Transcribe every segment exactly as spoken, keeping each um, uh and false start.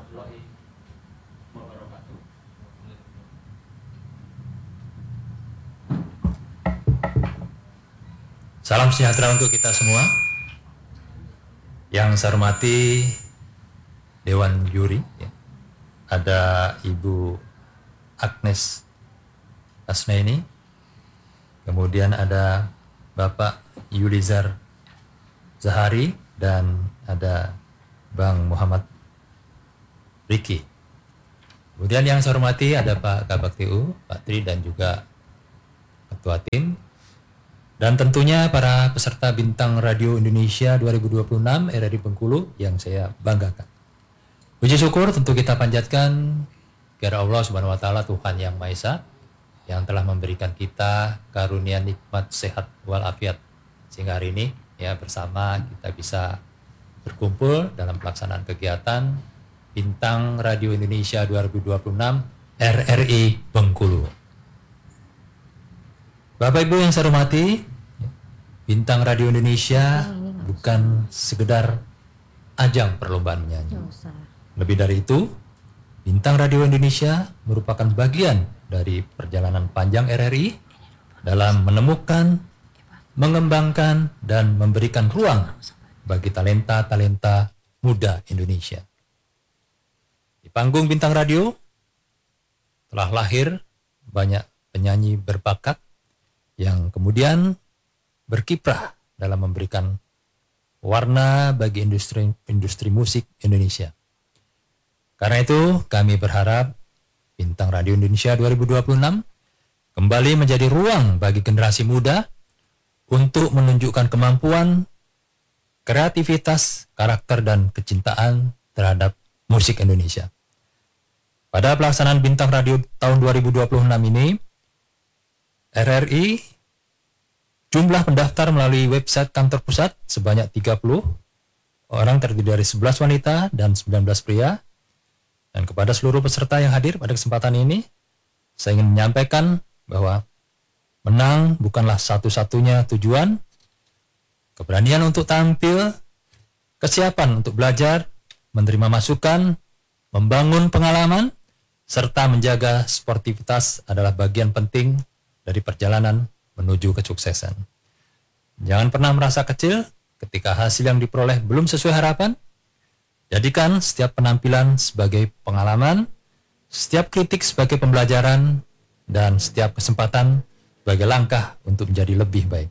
warahmatullahi wabarakatuh. Salam sejahtera untuk kita semua. Yang saya hormati Dewan Juri, ya. Ada Ibu Agnes Asnaini, kemudian ada Bapak Yulizar Zahari, dan ada Bang Muhammad Riki. Kemudian yang saya hormati ada Pak Kabak T U, Pak Tri, dan juga Ketua Tim. Dan tentunya para peserta Bintang Radio Indonesia dua ribu dua puluh enam R R I Bengkulu yang saya banggakan. Puji syukur tentu kita panjatkan kepada Allah Subhanahu wa taala, Tuhan Yang Maha Esa, yang telah memberikan kita karunia nikmat sehat walafiat sehingga hari ini ya bersama kita bisa berkumpul dalam pelaksanaan kegiatan Bintang Radio Indonesia dua ribu dua puluh enam R R I Bengkulu. Bapak Ibu yang saya hormati, Bintang Radio Indonesia bukan sekedar ajang perlombaan menyanyi. Lebih dari itu, Bintang Radio Indonesia merupakan bagian dari perjalanan panjang R R I dalam menemukan, mengembangkan, dan memberikan ruang bagi talenta-talenta muda Indonesia. Di panggung Bintang Radio telah lahir banyak penyanyi berbakat yang kemudian berkiprah dalam memberikan warna bagi industri industri musik Indonesia. Karena itu, kami berharap Bintang Radio Indonesia dua ribu dua puluh enam kembali menjadi ruang bagi generasi muda untuk menunjukkan kemampuan, kreativitas, karakter, dan kecintaan terhadap musik Indonesia. Pada pelaksanaan Bintang Radio tahun dua ribu dua puluh enam ini, R R I jumlah pendaftar melalui website kantor pusat sebanyak tiga puluh orang, terdiri dari sebelas wanita dan sembilan belas pria. Dan kepada seluruh peserta yang hadir pada kesempatan ini, saya ingin menyampaikan bahwa menang bukanlah satu-satunya tujuan. Keberanian untuk tampil, kesiapan untuk belajar, menerima masukan, membangun pengalaman, serta menjaga sportivitas adalah bagian penting dari perjalanan menuju kesuksesan. Jangan pernah merasa kecil ketika hasil yang diperoleh belum sesuai harapan. Jadikan setiap penampilan sebagai pengalaman, setiap kritik sebagai pembelajaran, dan setiap kesempatan sebagai langkah untuk menjadi lebih baik.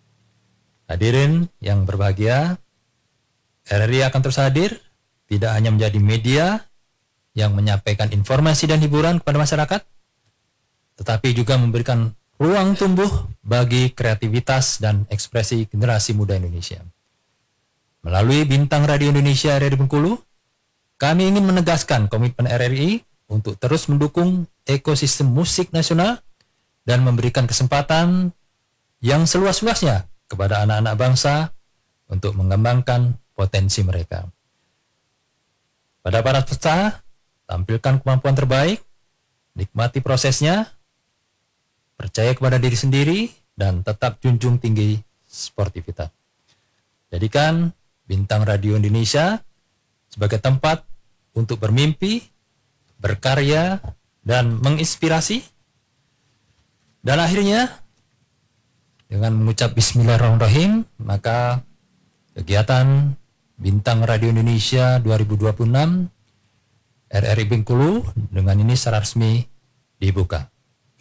Hadirin yang berbahagia, R R I akan terus hadir, tidak hanya menjadi media yang menyampaikan informasi dan hiburan kepada masyarakat, tetapi juga memberikan ruang tumbuh bagi kreativitas dan ekspresi generasi muda Indonesia. Melalui Bintang Radio Indonesia R R I Bengkulu, kami ingin menegaskan komitmen R R I untuk terus mendukung ekosistem musik nasional dan memberikan kesempatan yang seluas-luasnya kepada anak-anak bangsa untuk mengembangkan potensi mereka. Pada para peserta, tampilkan kemampuan terbaik, nikmati prosesnya, percaya kepada diri sendiri, dan tetap junjung tinggi sportivitas. Jadikan Bintang Radio Indonesia sebagai tempat untuk bermimpi, berkarya, dan menginspirasi. Dan akhirnya, dengan mengucap Bismillahirrahmanirrahim, maka kegiatan Bintang Radio Indonesia dua ribu dua puluh enam R R I Bengkulu dengan ini secara resmi dibuka.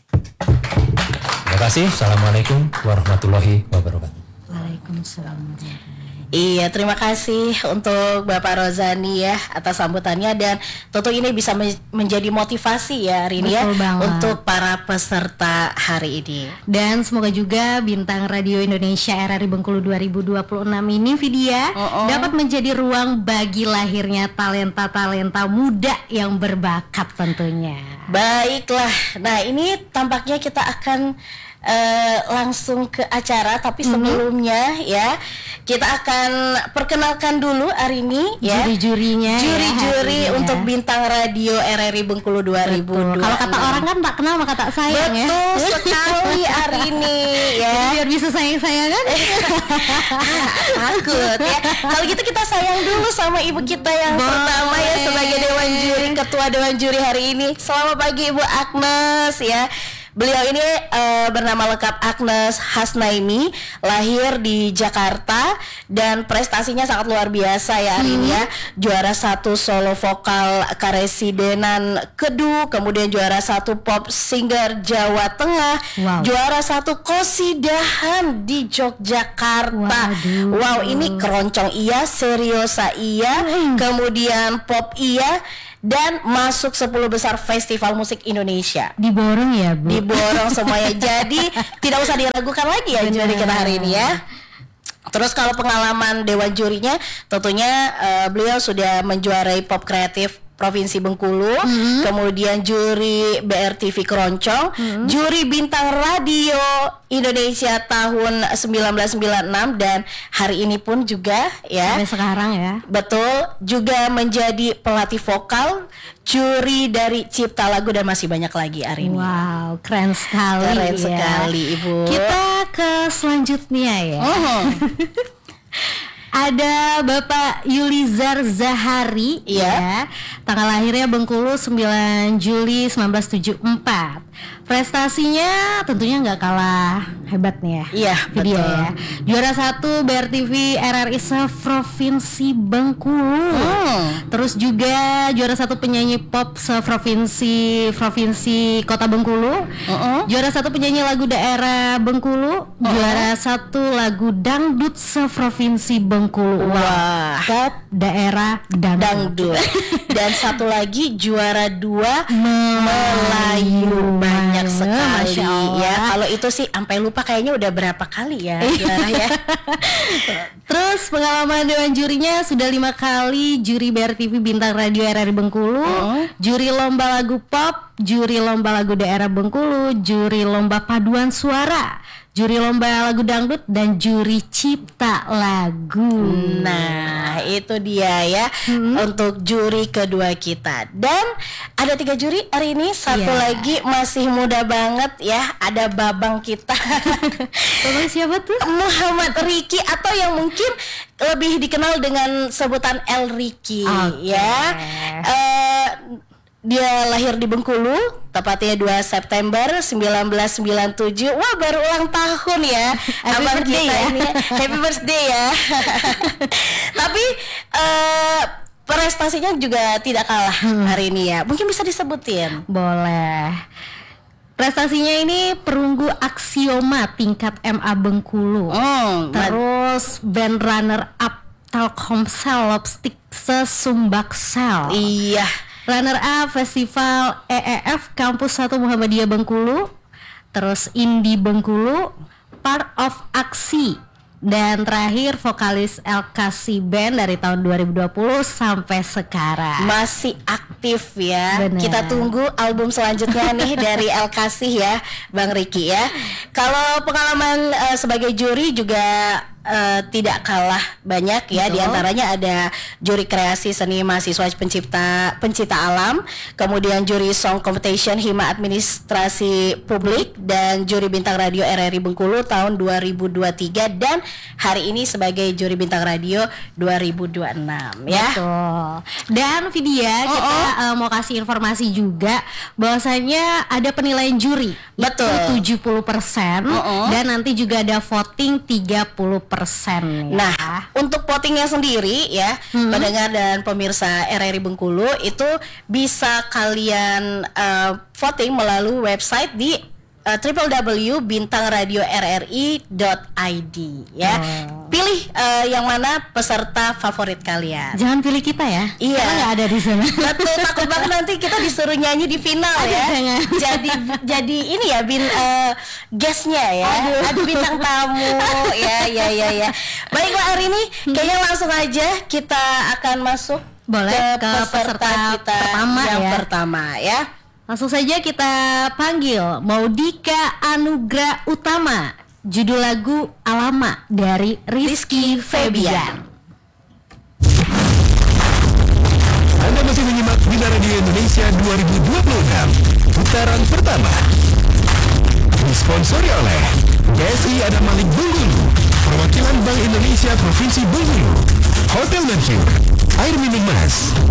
Terima kasih. Assalamualaikum warahmatullahi wabarakatuh. Waalaikumsalam. Iya, terima kasih untuk Bapak Rozani ya atas sambutannya, dan tentu ini bisa menjadi motivasi ya Rini ya untuk para peserta hari ini. Dan semoga juga Bintang Radio Indonesia R R I Bengkulu dua ribu dua puluh enam ini Vidya oh, oh. dapat menjadi ruang bagi lahirnya talenta-talenta muda yang berbakat tentunya. Baiklah, nah ini tampaknya kita akan Uh, langsung ke acara, tapi sebelumnya mm-hmm. ya kita akan perkenalkan dulu hari ini ya juri-jurinya, juri-juri ya, untuk ya. Bintang Radio R R I Bengkulu dua ribu dua puluh enam. Kalau kata orang kan tak kenal maka tak sayang. Betul ya. sekali hari ini ya. Jadi biar bisa sayang-sayangan. Takut ya. Kalau gitu kita sayang dulu sama ibu kita yang Boleh. pertama ya sebagai Dewan Juri, ketua Dewan Juri hari ini. Selamat pagi Ibu Agnes ya. Beliau ini uh, bernama lengkap Agnes Hasnaimi, lahir di Jakarta dan prestasinya sangat luar biasa ya hari ini ya. Juara satu solo vokal Karesidenan Kedu, kemudian juara satu pop singer Jawa Tengah, Wow. juara satu Kosidahan di Yogyakarta. Waduh. Wow, ini keroncong iya, seriosa iya, kemudian pop iya, dan masuk sepuluh besar festival musik Indonesia. Diborong ya, Bu. Diborong semuanya. Jadi tidak usah diragukan lagi ya juri kita hari ini ya. Terus kalau pengalaman Dewan Jurinya, tentunya uh, beliau sudah menjuarai pop kreatif Provinsi Bengkulu, mm-hmm. kemudian juri B R T V Keroncong, mm-hmm. juri Bintang Radio Indonesia tahun seribu sembilan ratus sembilan puluh enam, dan hari ini pun juga ya sampai sekarang ya. Betul, juga menjadi pelatih vokal, juri dari Cipta Lagu, dan masih banyak lagi hari ini. Wow, keren sekali. Keren ya. sekali Ibu. Kita ke selanjutnya ya. Oh. Ada Bapak Yulizar Zahari, Iya. ya. Tanggal lahirnya Bengkulu sembilan Juli seribu sembilan ratus tujuh puluh empat. Prestasinya tentunya nggak kalah hebat nih ya. Iya, video betul. ya. Juara satu B R T V R R I se-Provinsi Bengkulu. Hmm. Terus juga juara satu penyanyi pop se-Provinsi Provinsi Kota Bengkulu. Uh-uh. Juara satu penyanyi lagu daerah Bengkulu. Uh-uh. Juara satu lagu dangdut se-Provinsi Bengkulu. Wah. Pop daerah dangdut. Dangdut. Dan satu lagi juara dua Melayu. banyak sekali Masya Allah. ya. Kalau itu sih sampai lupa kayaknya udah berapa kali ya juara ya. Terus pengalaman Dewan Jurinya sudah lima kali juri B R T V Bintang Radio R R I Bengkulu, Oh. juri lomba lagu pop, juri lomba lagu daerah Bengkulu, juri lomba paduan suara, juri lomba lagu dangdut, dan juri cipta lagu. Nah, itu dia ya untuk juri kedua kita. Dan ada tiga juri hari ini, satu Iya. lagi masih muda banget ya, ada babang kita. Bapak siapa tuh? Muhammad Riki, atau yang mungkin lebih dikenal dengan sebutan El Riki. Oke. Ya. Eh, dia lahir di Bengkulu, tepatnya dua September seribu sembilan ratus sembilan puluh tujuh. Wah, baru ulang tahun ya. Happy abang birthday kita ya. ini. Happy birthday ya. Tapi eh, prestasinya juga tidak kalah hari ini ya. Mungkin bisa disebutin. Boleh. Prestasinya ini perunggu aksioma tingkat M A Bengkulu. Hmm, Terus band runner up Telkomsel Lobstick se-Sumbaksel. iya. Runner up Festival E E F Kampus satu Muhammadiyah Bengkulu. Terus Indie Bengkulu, Part of Aksi, dan terakhir vokalis El Kasi Band dari tahun dua ribu dua puluh sampai sekarang. Masih aktif ya. Benar. Kita tunggu album selanjutnya nih dari El Kasih ya, Bang Riki ya. Kalau pengalaman uh, sebagai juri juga uh, tidak kalah banyak ya. Betul. Di antaranya ada juri kreasi seni mahasiswa pencipta pencipta alam, kemudian juri song competition Hima Administrasi Publik, dan juri Bintang Radio R R I Bengkulu tahun dua ribu dua puluh tiga, dan hari ini sebagai juri Bintang Radio dua ribu dua puluh enam ya. Betul. Dan Vidya, Oh, kita oh. uh, mau kasih informasi juga bahwasanya ada penilaian juri. Betul. Itu tujuh puluh persen, Oh, oh. dan nanti juga ada voting tiga puluh persen. Nah, untuk votingnya sendiri ya, Hmm. pendengar dan pemirsa R R I Bengkulu, itu bisa kalian uh, voting melalui website di uh, w w w titik bintang radio r r i titik i d ya. Oh. Pilih uh, yang mana peserta favorit kalian. Jangan pilih kita ya. Iya. Karena nggak ada di sana. Betul, takut banget nanti kita disuruh nyanyi di final Aduh, ya. jangan. Jadi jadi ini ya bin uh, guestnya ya. Aduh. Ada bintang tamu ya ya ya ya. Baiklah, hari ini kayaknya langsung aja kita akan masuk Boleh, ke, ke peserta peserta kita pertama yang ya. pertama ya. Langsung saja kita panggil Maudika Anugrah Utama judul lagu Alama dari Rizky Febian. Anda masih menyimak Bintang Radio Indonesia dua ribu dua puluh enam putaran pertama, disponsori oleh B S I Adam Malik Bengkulu, Perwakilan Bank Indonesia Provinsi Bengkulu, Hotel Mercure, Air Minum Mas,